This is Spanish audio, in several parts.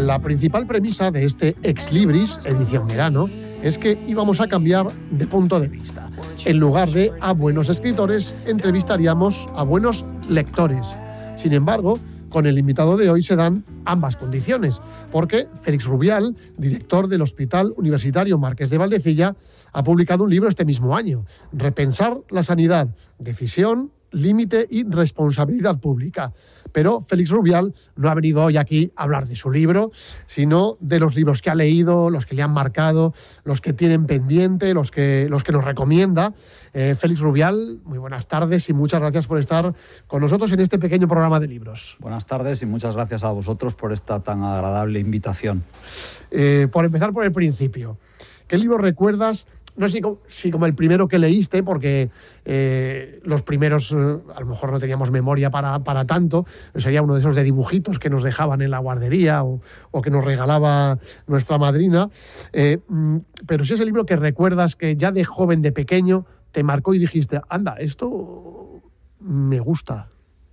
La principal premisa de este Ex Libris, edición verano, es que íbamos a cambiar de punto de vista. En lugar de a buenos escritores, entrevistaríamos a buenos lectores. Sin embargo, con el invitado de hoy se dan ambas condiciones, porque Félix Rubial, director del Hospital Universitario Marqués de Valdecilla, ha publicado un libro este mismo año, Repensar la sanidad, decisión, límite y responsabilidad pública. Pero Félix Rubial no ha venido hoy aquí a hablar de su libro, sino de los libros que ha leído, los que le han marcado, los que tienen pendiente, los que nos recomienda. Félix Rubial, muy buenas tardes y muchas gracias por estar con nosotros en este pequeño programa de libros. Buenas tardes y muchas gracias a vosotros por esta tan agradable invitación. Por empezar por el principio, ¿qué libro recuerdas? No sé si como el primero que leíste, porque los primeros a lo mejor no teníamos memoria para tanto, sería uno de esos de dibujitos que nos dejaban en la guardería o que nos regalaba nuestra madrina, pero si es el libro que recuerdas que ya de joven, de pequeño, te marcó y dijiste, anda, esto me gusta.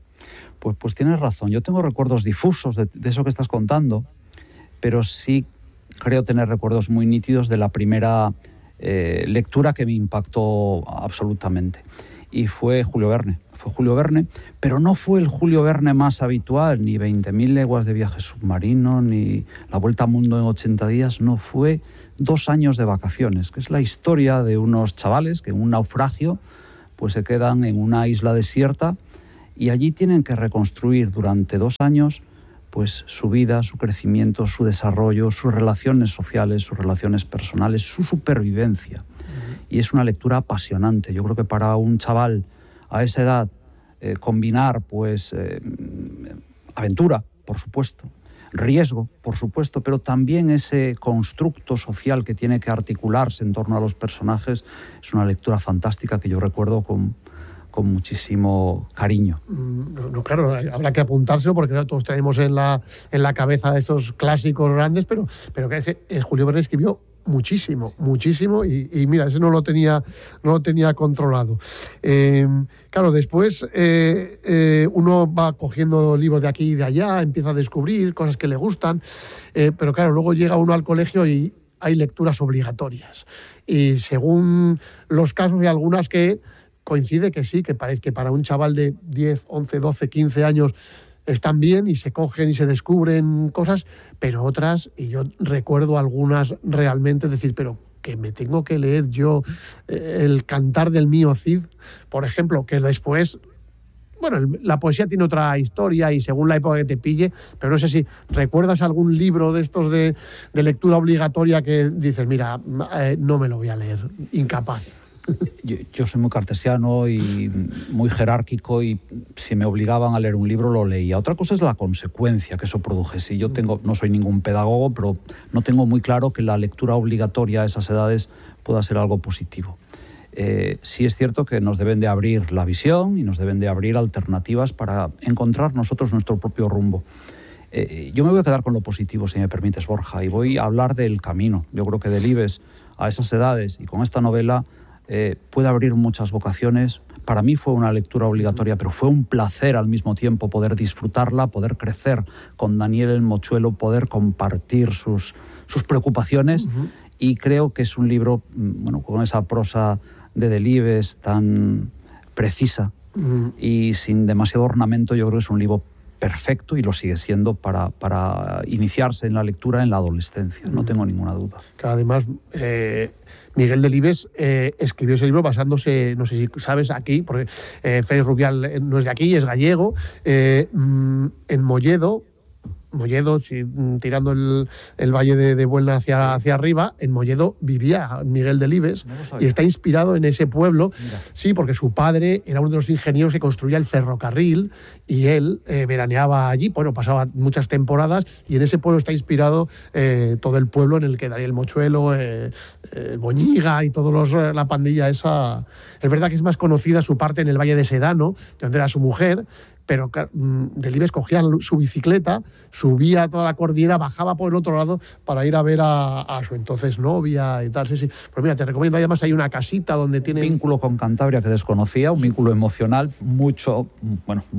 Pues tienes razón, yo tengo recuerdos difusos de eso que estás contando, pero sí creo tener recuerdos muy nítidos de la primera lectura que me impactó absolutamente, y fue Julio Verne. Fue Julio Verne, pero no fue el Julio Verne más habitual, ni 20.000 leguas de viaje submarino, ni La vuelta al mundo en 80 días, no, fue 2 años de vacaciones, que es la historia de unos chavales que en un naufragio pues se quedan en una isla desierta y allí tienen que reconstruir durante 2 años pues su vida, su crecimiento, su desarrollo, sus relaciones sociales, sus relaciones personales, su supervivencia. Y es una lectura apasionante. Yo creo que para un chaval a esa edad combinar pues aventura, por supuesto, riesgo, por supuesto, pero también ese constructo social que tiene que articularse en torno a los personajes, es una lectura fantástica que yo recuerdo con muchísimo cariño. No, claro, habrá que apuntárselo porque todos tenemos en la cabeza esos clásicos grandes, pero que Julio Verne escribió muchísimo y mira, ese no lo tenía controlado. Claro, después uno va cogiendo libros de aquí y de allá, empieza a descubrir cosas que le gustan, pero claro, luego llega uno al colegio y hay lecturas obligatorias. Y según los casos hay algunas que coincide que sí, que parece que para un chaval de 10, 11, 12, 15 años están bien y se cogen y se descubren cosas, pero otras, y yo recuerdo algunas realmente decir, pero que me tengo que leer yo el Cantar del mío Cid, por ejemplo, que después, bueno, la poesía tiene otra historia y según la época que te pille, pero no sé si recuerdas algún libro de estos de lectura obligatoria que dices, mira, no me lo voy a leer, incapaz. Yo soy muy cartesiano y muy jerárquico y si me obligaban a leer un libro lo leía. Otra cosa es la consecuencia que eso produjese. Yo no soy ningún pedagogo, pero no tengo muy claro que la lectura obligatoria a esas edades pueda ser algo positivo. Sí es cierto que nos deben de abrir la visión y nos deben de abrir alternativas para encontrar nosotros nuestro propio rumbo. Yo me voy a quedar con lo positivo, si me permites, Borja, y voy a hablar del camino. Yo creo que Delibes, a esas edades y con esta novela, puede abrir muchas vocaciones. Para mí fue una lectura obligatoria, pero fue un placer al mismo tiempo poder disfrutarla, poder crecer con Daniel el Mochuelo, poder compartir sus preocupaciones, y creo que es un libro, bueno, con esa prosa de Delibes tan precisa y sin demasiado ornamento. Yo creo que es un libro perfecto y lo sigue siendo para iniciarse en la lectura en la adolescencia, no tengo ninguna duda. Que además, Miguel Delibes escribió ese libro basándose, no sé si sabes, aquí, porque Félix Rubial no es de aquí, es gallego, en Molledo, tirando el valle de Buelna hacia arriba, en Molledo vivía Miguel Delibes, y está inspirado en ese pueblo. Mira. Sí, porque su padre era uno de los ingenieros que construía el ferrocarril y él veraneaba allí, bueno, pasaba muchas temporadas, y en ese pueblo está inspirado todo el pueblo en el que Daniel Mochuelo, Boñiga y todos la pandilla esa. Es verdad que es más conocida su parte en el Valle de Sedano, donde era su mujer, pero Delibes cogía su bicicleta, subía toda la cordillera, bajaba por el otro lado para ir a ver a su entonces novia y tal. Sí. Pues mira, te recomiendo, además hay una casita donde tiene... Un vínculo con Cantabria que desconocía, un vínculo emocional muy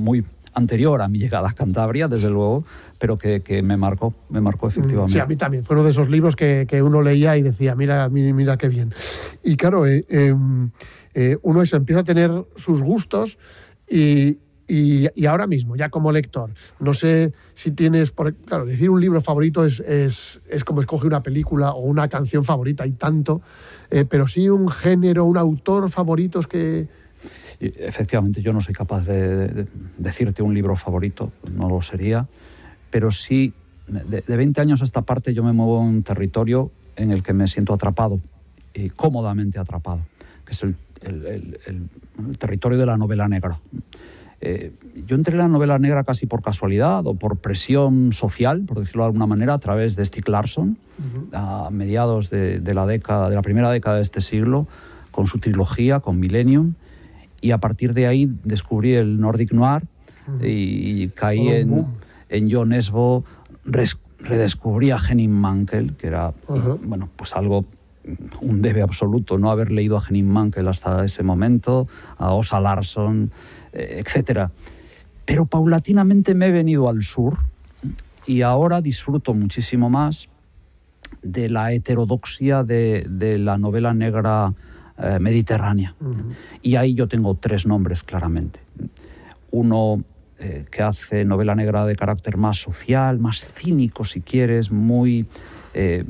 anterior a mi llegada a Cantabria, desde luego, pero que me marcó efectivamente. Sí, a mí también. Fue uno de esos libros que uno leía y decía, mira qué bien. Y claro, uno eso empieza a tener sus gustos y ahora mismo, ya como lector, no sé si tienes... Claro, decir un libro favorito es como escoger una película o una canción favorita, hay tanto, pero sí un género, un autor favorito es que... Efectivamente, yo no soy capaz de decirte un libro favorito, no lo sería, pero sí, de 20 años a esta parte yo me muevo en un territorio en el que me siento atrapado, y cómodamente atrapado, que es el territorio de la novela negra. Yo entré en la novela negra casi por casualidad o por presión social, por decirlo de alguna manera, a través de Stieg Larsson, a mediados de la primera década de este siglo, con su trilogía, con Millennium, y a partir de ahí descubrí el Nordic Noir y caí en Jo Nesbø, redescubrí a Henning Mankell, que era bueno, pues algo, un debe absoluto no haber leído a Henning Mankell hasta ese momento, a Åsa Larsson, etcétera. Pero paulatinamente me he venido al sur y ahora disfruto muchísimo más de la heterodoxia de la novela negra mediterránea. Y ahí yo tengo 3 nombres claramente. Uno que hace novela negra de carácter más social, más cínico si quieres, que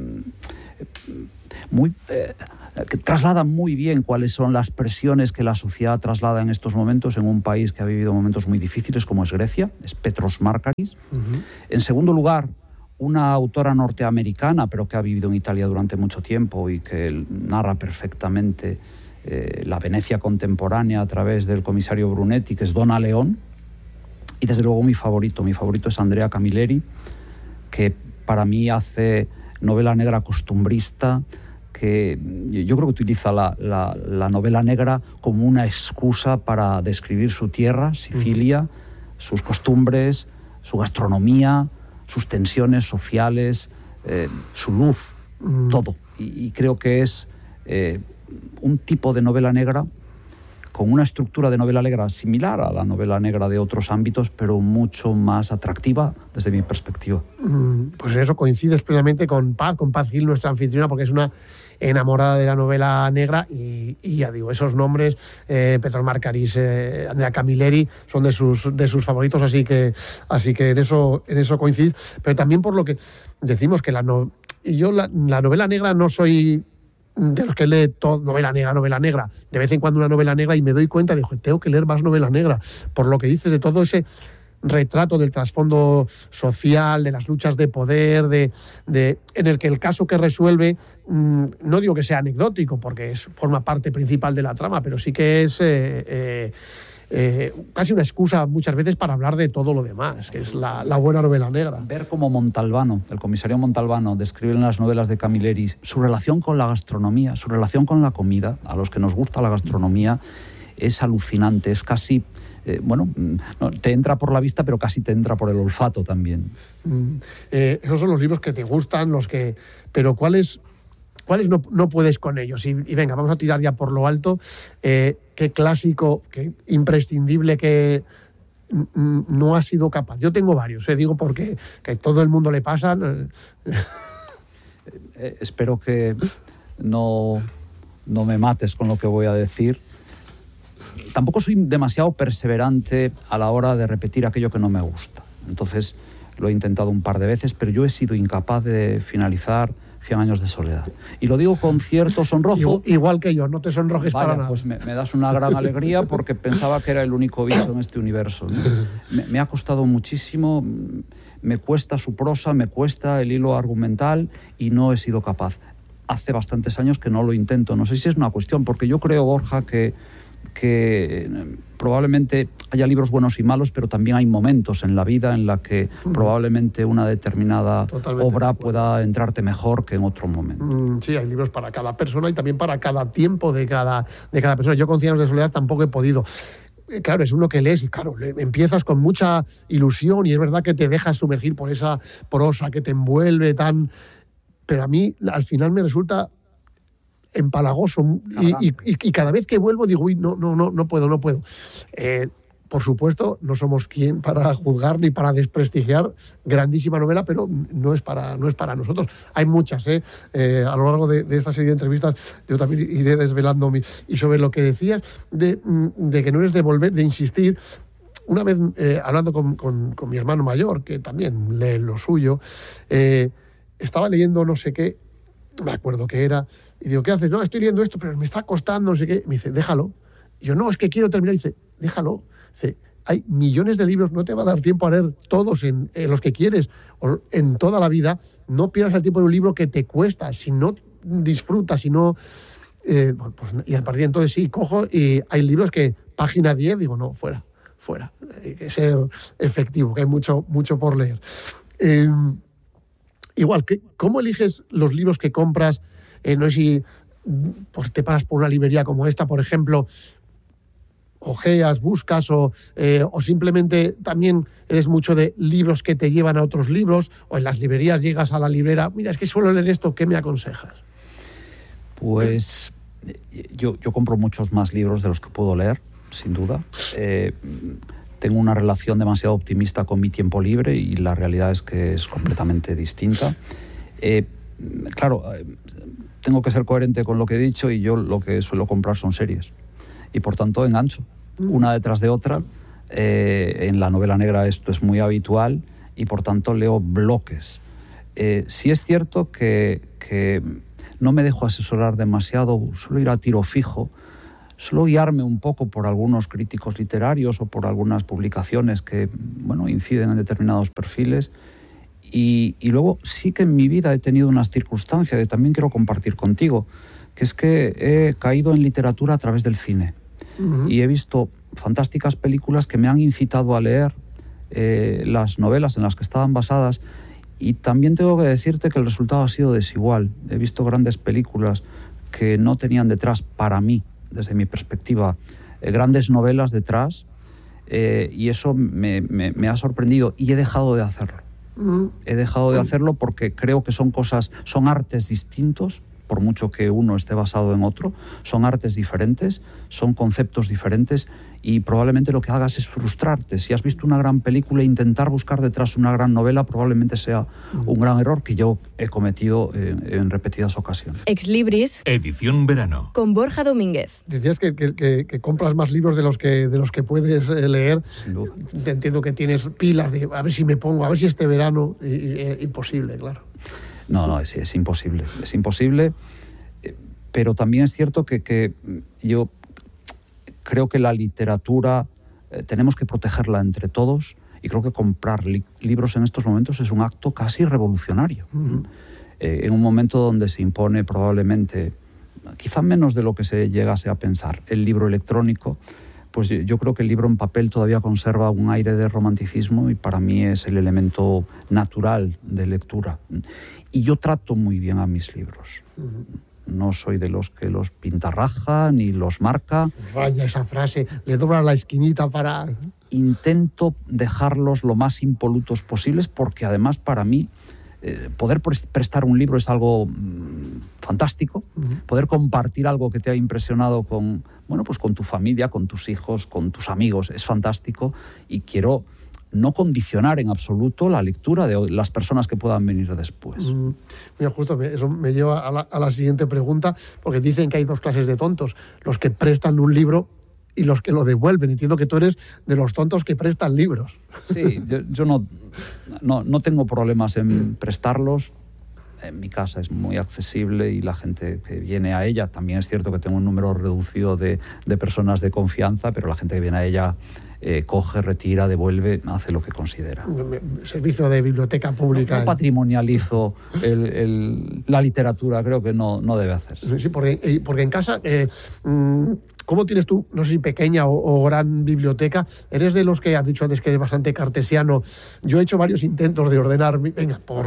traslada muy bien cuáles son las presiones que la sociedad traslada en estos momentos en un país que ha vivido momentos muy difíciles como es Grecia, es Petros Markaris. En segundo lugar, una autora norteamericana, pero que ha vivido en Italia durante mucho tiempo y que narra perfectamente la Venecia contemporánea a través del comisario Brunetti, que es Donna León. Y desde luego mi favorito es Andrea Camilleri, que para mí hace novela negra costumbrista, que yo creo que utiliza la novela negra como una excusa para describir su tierra, Sicilia, sus costumbres, su gastronomía, sus tensiones sociales, su luz, todo. Y creo que es un tipo de novela negra con una estructura de novela negra similar a la novela negra de otros ámbitos, pero mucho más atractiva desde mi perspectiva. Pues en eso coincides plenamente con Paz Gil, nuestra anfitriona, porque es una enamorada de la novela negra y ya digo, esos nombres, Petros Markaris, Andrea Camilleri, son de sus favoritos, así que en eso coincides. Pero también por lo que decimos que la novela negra no soy de los que lee todo, novela negra, de vez en cuando una novela negra y me doy cuenta, digo, tengo que leer más novela negra, por lo que dices de todo ese retrato del trasfondo social, de las luchas de poder, en el que el caso que resuelve, no digo que sea anecdótico, porque forma parte principal de la trama, pero sí que es casi una excusa muchas veces para hablar de todo lo demás, que es la buena novela negra. Ver cómo Montalbano, el comisario Montalbano, describe en las novelas de Camilleri su relación con la gastronomía, su relación con la comida, a los que nos gusta la gastronomía, es alucinante, es casi... no, te entra por la vista, pero casi te entra por el olfato también. Esos son los libros que te gustan, pero ¿cuáles no puedes con ellos? Y venga, vamos a tirar ya por lo alto. Qué clásico, qué imprescindible que no ha sido capaz. Yo tengo varios, digo porque que a todo el mundo le pasan. Espero que no me mates con lo que voy a decir. Tampoco soy demasiado perseverante a la hora de repetir aquello que no me gusta. Entonces, lo he intentado un par de veces, pero yo he sido incapaz de finalizar 100 años de soledad. Y lo digo con cierto sonrojo. Igual que yo, no te sonrojes para nada. Pues me das una gran alegría porque pensaba que era el único bicho en este universo, ¿no? Me ha costado muchísimo, me cuesta su prosa, me cuesta el hilo argumental y no he sido capaz. Hace bastantes años que no lo intento. No sé si es una cuestión, porque yo creo, Borja, que probablemente haya libros buenos y malos, pero también hay momentos en la vida en la que probablemente una determinada obra pueda entrarte mejor que en otro momento. Sí, hay libros para cada persona y también para cada tiempo de cada persona. Yo con 100 años de soledad tampoco he podido. Claro, es uno que lees y claro, empiezas con mucha ilusión y es verdad que te dejas sumergir por esa prosa que te envuelve tan... Pero a mí al final me resulta empalagoso y cada vez que vuelvo digo, uy, no puedo. por supuesto, no somos quien para juzgar ni para desprestigiar. Grandísima novela, pero no es para nosotros. Hay muchas, a lo largo de esta serie de entrevistas yo también iré desvelando y sobre lo que decías de que no eres de volver, de insistir. Una vez hablando con mi hermano mayor, que también lee lo suyo, estaba leyendo no sé qué, me acuerdo que era, y digo, ¿qué haces? No, estoy leyendo esto, pero me está costando, no sé qué. Me dice, déjalo. Y yo, no, es que quiero terminar. Y dice, déjalo. Dice, hay millones de libros, no te va a dar tiempo a leer todos en los que quieres o en toda la vida. No pierdas el tiempo en un libro que te cuesta, si no disfrutas, si no... y a partir de entonces sí, cojo y hay libros que, página 10, digo, no, fuera. Hay que ser efectivo, que hay mucho por leer. Igual, ¿cómo eliges los libros que compras? No sé si te paras por una librería como esta, por ejemplo, ojeas, buscas o simplemente también eres mucho de libros que te llevan a otros libros, o en las librerías llegas a la librera, mira, es que suelo leer esto, ¿qué me aconsejas? Pues yo compro muchos más libros de los que puedo leer, sin duda. Tengo una relación demasiado optimista con mi tiempo libre y la realidad es que es completamente distinta. Claro, tengo que ser coherente con lo que he dicho y yo lo que suelo comprar son series. Y por tanto engancho, una detrás de otra. En la novela negra esto es muy habitual y por tanto leo bloques. Sí es cierto que no me dejo asesorar demasiado, suelo ir a tiro fijo, suelo guiarme un poco por algunos críticos literarios o por algunas publicaciones que, bueno, inciden en determinados perfiles. Y luego sí que en mi vida he tenido unas circunstancias que también quiero compartir contigo, que es que he caído en literatura a través del cine. Uh-huh. Y he visto fantásticas películas que me han incitado a leer las novelas en las que estaban basadas. Y también tengo que decirte que el resultado ha sido desigual. He visto grandes películas que no tenían detrás, para mí, desde mi perspectiva, grandes novelas detrás, y eso me ha sorprendido y he dejado de hacerlo. He dejado de hacerlo porque creo que son artes distintos, por mucho que uno esté basado en otro, son artes diferentes, son conceptos diferentes y probablemente lo que hagas es frustrarte. Si has visto una gran película e intentar buscar detrás una gran novela probablemente sea un gran error que yo he cometido en repetidas ocasiones. Ex Libris. Edición verano. Con Borja Domínguez. Decías que compras más libros de los que puedes leer. Sin duda. Te entiendo que tienes pilas de a ver si me pongo, a ver si este verano... imposible, claro. No, es imposible. Es imposible, pero también es cierto que yo creo que la literatura tenemos que protegerla entre todos y creo que comprar libros en estos momentos es un acto casi revolucionario. Uh-huh. En un momento donde se impone probablemente, quizá menos de lo que se llegase a pensar, el libro electrónico, pues yo creo que el libro en papel todavía conserva un aire de romanticismo y para mí es el elemento natural de lectura. Y yo trato muy bien a mis libros. No soy de los que los pintarraja ni los marca. Vaya esa frase, le dobla la esquinita para... Intento dejarlos lo más impolutos posibles porque además para mí poder prestar un libro es algo fantástico. Uh-huh. Poder compartir algo que te ha impresionado con tu familia, con tus hijos, con tus amigos, es fantástico y quiero no condicionar en absoluto la lectura de las personas que puedan venir después. Mira, justo eso me lleva a la siguiente pregunta, porque dicen que hay dos clases de tontos, los que prestan un libro y los que lo devuelven. Entiendo que tú eres de los tontos que prestan libros. Sí, yo no tengo problemas en prestarlos. En mi casa es muy accesible y la gente que viene a ella, también es cierto que tengo un número reducido de personas de confianza, pero la gente que viene a ella coge, retira, devuelve, hace lo que considera. Servicio de biblioteca pública. No patrimonializo la literatura, creo que no debe hacerse. Sí, porque en casa... ¿Cómo tienes tú, no sé si pequeña o gran biblioteca? Eres de los que has dicho antes que eres bastante cartesiano. Yo he hecho varios intentos de ordenar, por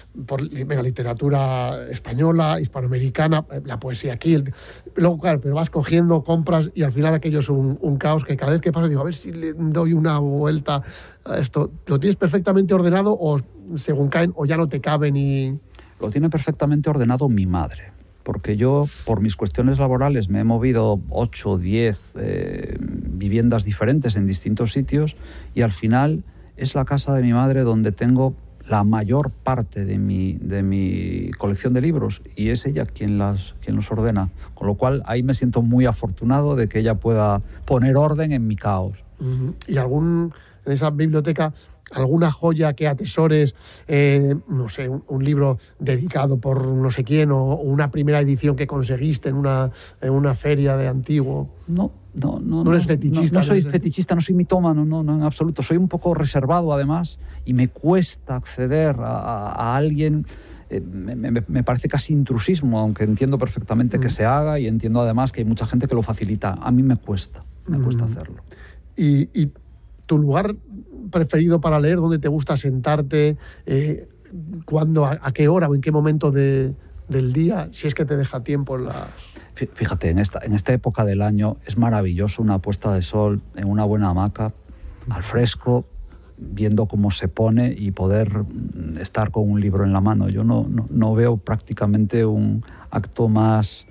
literatura española, hispanoamericana, la poesía aquí. Luego, claro, pero vas cogiendo, compras y al final aquello es un caos que cada vez que pasa digo, a ver si le doy una vuelta a esto. ¿Lo tienes perfectamente ordenado o según caen o ya no te caben y...? Lo tiene perfectamente ordenado mi madre. porque yo, por mis cuestiones laborales, me he movido 8 o 10 viviendas diferentes en distintos sitios, y al final es la casa de mi madre donde tengo la mayor parte de mi colección de libros, y es ella quien los ordena. Con lo cual, ahí me siento muy afortunado de que ella pueda poner orden en mi caos. ¿Y en esa biblioteca, alguna joya que atesores, no sé, un libro dedicado por no sé quién, o una primera edición que conseguiste en una feria de antiguo? No eres fetichista. No soy fetichista, no soy mitómano, no, en absoluto. Soy un poco reservado, además, y me cuesta acceder a alguien. Me parece casi intrusismo, aunque entiendo perfectamente que se haga, y entiendo además que hay mucha gente que lo facilita. A mí me cuesta hacerlo. ¿Y tu lugar preferido para leer, dónde te gusta sentarte, cuándo, a qué hora o en qué momento del día, si es que te deja tiempo en la... Fíjate, en esta época del año es maravilloso una puesta de sol en una buena hamaca, al fresco, viendo cómo se pone y poder estar con un libro en la mano. Yo no veo prácticamente un acto más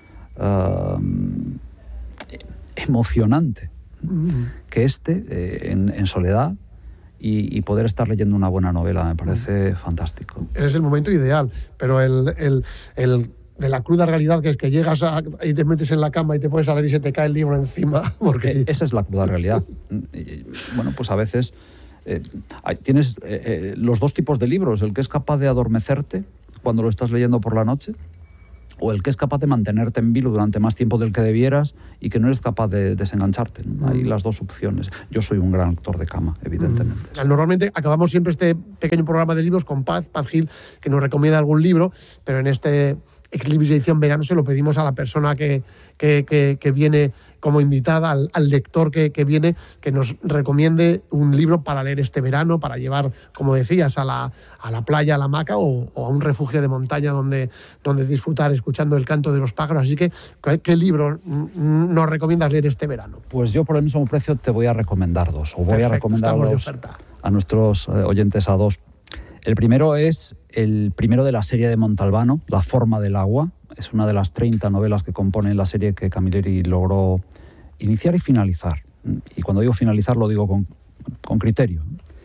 emocionante que en soledad, y poder estar leyendo una buena novela me parece fantástico. Es el momento ideal, pero el de la cruda realidad, que es que llegas y te metes en la cama y te puedes salir y se te cae el libro encima. Porque esa es la cruda realidad. Bueno, pues a veces tienes los dos tipos de libros: el que es capaz de adormecerte cuando lo estás leyendo por la noche, o el que es capaz de mantenerte en vilo durante más tiempo del que debieras y que no eres capaz de desengancharte, ¿no? Hay las dos opciones. Yo soy un gran lector de cama, evidentemente. Normalmente acabamos siempre este pequeño programa de libros con Paz Gil, que nos recomienda algún libro, pero en este Ex Libris edición verano se lo pedimos a la persona que viene como invitada, al lector que viene, que nos recomiende un libro para leer este verano, para llevar, como decías, a la playa, a la hamaca, o a un refugio de montaña donde disfrutar escuchando el canto de los pájaros. Así que, ¿qué libro nos recomiendas leer este verano? Pues yo, por el mismo precio, te voy a recomendar dos, o voy a recomendar a nuestros oyentes a dos. El primero es el primero de la serie de Montalbano, La forma del agua. Es una de las 30 novelas que componen la serie que Camilleri logró iniciar y finalizar. Y cuando digo finalizar, lo digo con criterio.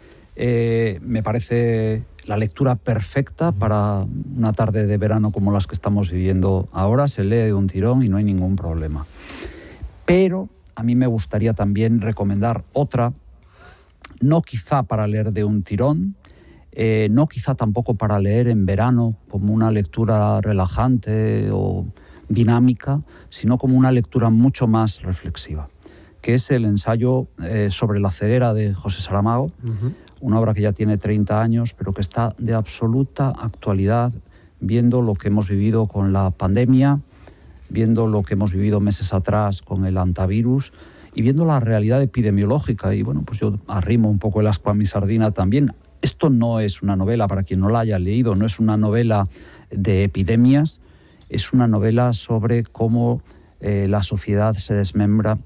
Me parece la lectura perfecta para una tarde de verano como las que estamos viviendo ahora. Se lee de un tirón y no hay ningún problema. Pero a mí me gustaría también recomendar otra, no quizá para leer de un tirón, no quizá tampoco para leer en verano como una lectura relajante o dinámica, sino como una lectura mucho más reflexiva, que es el ensayo sobre la ceguera de José Saramago, una obra que ya tiene 30 años, pero que está de absoluta actualidad, viendo lo que hemos vivido con la pandemia, viendo lo que hemos vivido meses atrás con el antivirus y viendo la realidad epidemiológica. Y bueno, pues yo arrimo un poco el ascua a mi sardina también. Esto no es una novela, para quien no la haya leído, no es una novela de epidemias, es una novela sobre cómo la sociedad se desmiembra,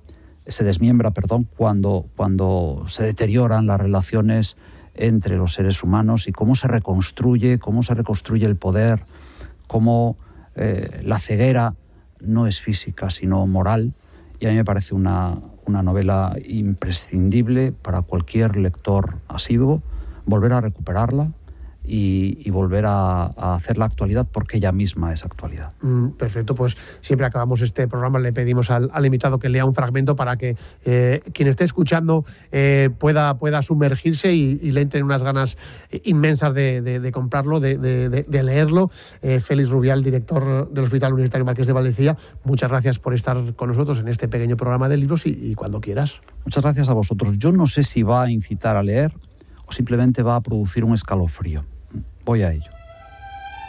cuando se deterioran las relaciones entre los seres humanos, y cómo se reconstruye el poder, cómo la ceguera no es física sino moral. Y a mí me parece una novela imprescindible para cualquier lector asiduo, volver a recuperarla y volver a hacer la actualidad, porque ella misma es actualidad. Perfecto, pues siempre acabamos este programa, le pedimos al invitado que lea un fragmento para que quien esté escuchando pueda sumergirse y le entren unas ganas inmensas de comprarlo, de leerlo. Félix Rubial, director del Hospital Universitario Marqués de Valdecilla, muchas gracias por estar con nosotros en este pequeño programa de libros, y cuando quieras. Muchas gracias a vosotros. Yo no sé si va a incitar a leer o simplemente va a producir un escalofrío. Voy a ello.